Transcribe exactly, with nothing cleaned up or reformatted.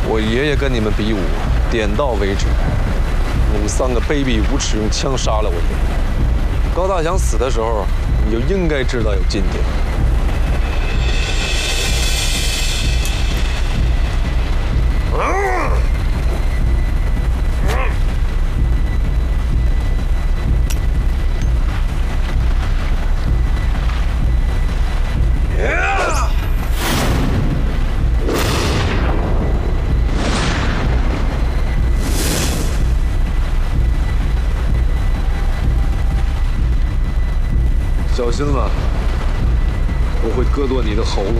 我爷爷跟你们比武，点到为止。你们三个卑鄙无耻，用枪杀了我爷爷。高大祥死的时候，你就应该知道有今天。小心了，我会割断你的喉咙。